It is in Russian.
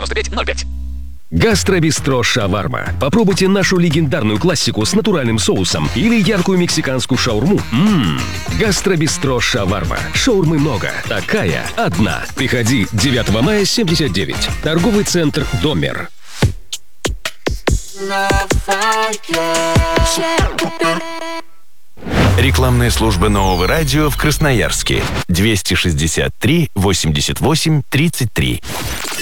9505. Гастробистро «Шаварма». Попробуйте нашу легендарную классику с натуральным соусом или яркую мексиканскую шаурму. Гастробистро «Шаварма». Шаурмы много, такая одна. Приходи 9 мая 79. Торговый центр «Домер». Рекламная служба Нового радио в Красноярске. 263 88 33.